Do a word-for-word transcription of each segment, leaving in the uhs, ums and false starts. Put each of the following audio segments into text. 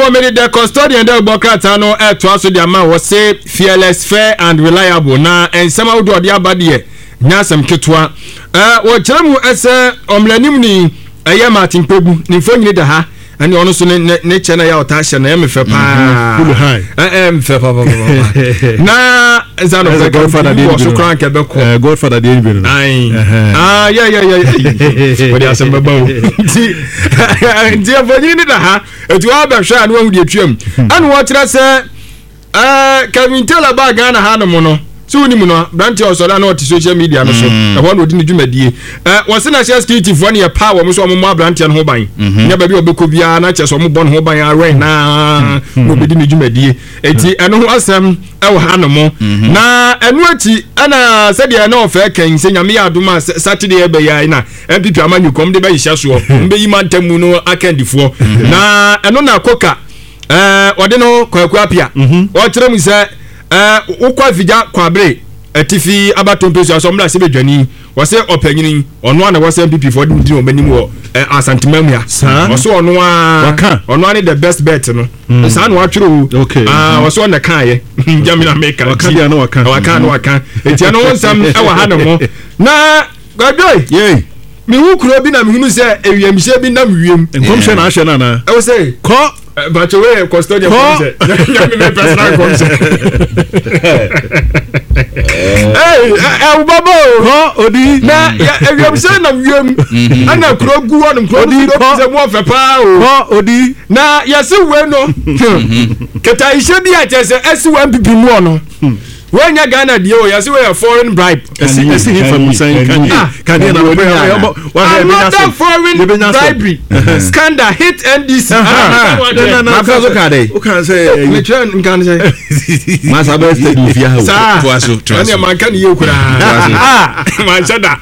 many the custodian del Bocrata no air to us the amount was say fearless, fair and reliable. Now and some of the other body. Nyasam ketwa. Uh, what Jamu as a omlanimni a Yamatin Pebu, Nifoni da ha. And you also nature na ya otasha na me fe pa eh fe pa pa na ezano fe godfather dey so crank e be ko eh godfather dey be no ah yeah yeah yeah what dey asem ba o ti ti afoni ni da ha etu aba hwa na wu dey twam an wo kire se eh Kevin Taylor ba Ghana ha no mo no so ni mu no brand your so na on social media no so e ho no di ni dwumadie eh wo se na share security for na power mo so mo mo brand no ho ban nya ba bi obeko bia na che so mo bon ho ban are na no be di ni dwumadie enti eno ho asem e wo ha no mo na eno achi ana se de na ofa kan se nyame ya adoma Saturday e be ya na M P P amanyu kom de ba yihya so mbe yi mantamu no akandifo na eno na koka eh ode no kwakwa pia o kire mu se eh ukwa vija kwabre atifi abatompeso asomla se bedwani wose opanyini ono ana wose M P P for di o manim wo asantemam ya wose ono a ono ani the best bet no sa no atwero ah wose ono kan ye jamina make waka dia no waka waka no waka enti ano wonsam e wa ha no mo na gadoi ye mi wukuro bi na mi hunu se ewiamhye bi na wiem enkomhye na ahye na na e wo say ko but we custodian for me me personal concern hey eh babo ho odi na ewiam se na wiem ana kro gu won kro odi se mo fe pa o ho odi na yesi we no keta ihye bi a chese esi one pipi mu no when ya Ghana dio yesi we a foreign bribe esi esi he from Musan kan kan na we another foreign bribery scandal hit N D C na na ka so ka dey o kan say me try kan say masa ba stay do fia ho to aso to aso man kan ye kura ah man chada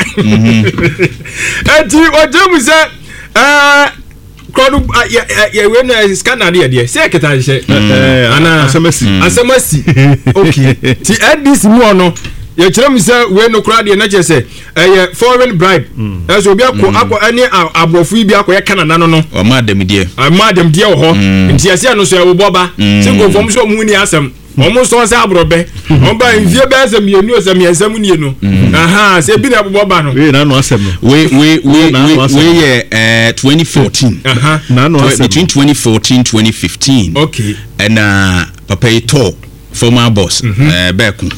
enti o jemu say eh kodu ya we na scandal dey dey say keta say ana asemasi asemasi okay ti N D C mu no ye kire mi say we no kura dey na che say eh foreign bribe eso obi akọ akọ ani abofu bi akọ ye Canada no no o ma dem die o ma dem die ho nti ase no so e wo boba se go fom so mu ni asem o mu so se abrobe o ba nvie be asem ye nu asem ye asem ni no aha se bi na boba no we na no asem we we we we ye eh twenty fourteen aha na no asem between twenty fourteen twenty fifteen okay and uh papa Ito former boss eh beku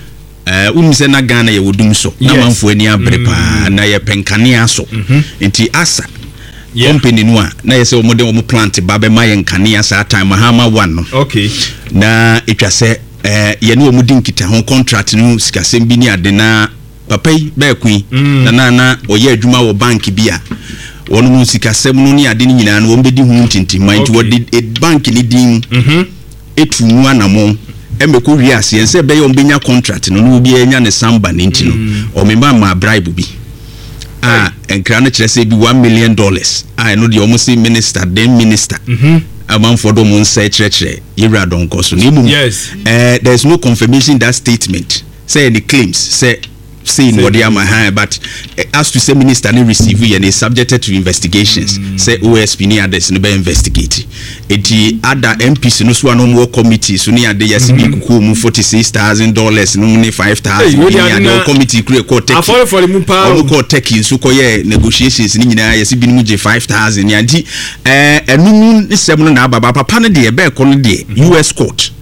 eh unse na Ghana ye wodum so na manfo ani abre pa na ye penkane aso enti asa company no a na ye se omo de omo plant ba be ma ye nkane asa time hama one no okay na etwa se eh ye ne omo din kita ho contract no sikasem bi ni ade na papa yi beku na na na oye adwuma wo bank bi a wono mu sikasem no ni ade ni nyina no wo be di hu ntintima enti wo de bank ni din mhm etu mu anamo emeko wiase ense be ye ombenya contract no no bi enya ne samba ne ntino o me ma ma bribe bi ah enkra no kire se bi one million dollars ah no de o mo se minister then minister mhm amanfo do mo nse kire kire yira don koso ne mu yes eh there's no confirmation that statement say the claims say say no dey my hand but uh, as to say minister ni receive and is subjected to investigations mm. say O S P ni others no be investigate eti other M Ps no so no committee so ni ade yesi bi kuku mu forty-six thousand dollars no ni five thousand ni ade committee create court take afọ for the mu pa o court take so ko ye negotiations ni nyina yesi bi mu je five thousand ya nti eh enunu ni sem no na baba papa no de e be ko no de U S court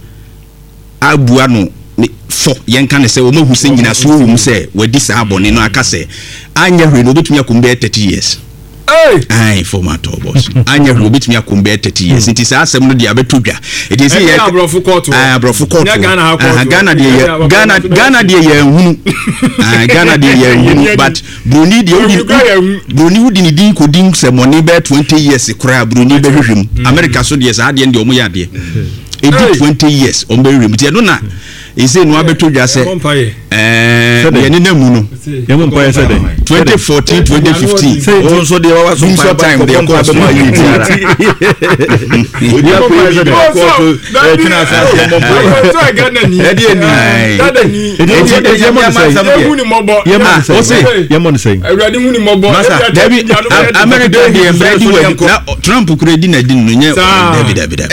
abua no fo yenka ne se wo mahu se nyina so wo mu se wadi sa abone no aka se anya hwe no betumi akombe thirty years eh ai format boss anya hwe betumi akombe thirty years nti sa asem no de abetodwa e dey say ye abrofu court ah abrofu court Ghana Ghana de Ghana Ghana de ye hunu ah Ghana de ye hunu but Bruni de Bruni wudi ni din ko din se money be twenty years kura Bruni be hwehwem America so de sa de de omo ya de e di twenty years on be hwehwem ti no na ise no abetodwa se eh ye ne namu no ye mo mpa ye se de twenty fourteen twenty fifteen o so de wa so time de ko so ma yi tiara odi akwa ye de ko e kina sa mo mpa so Ghana ni e di ni Ghana ni e ye mo say hu ni mobo ye mo say o say ye mo say awurade hu ni mobo David America de e Trump kure di na di no nye David David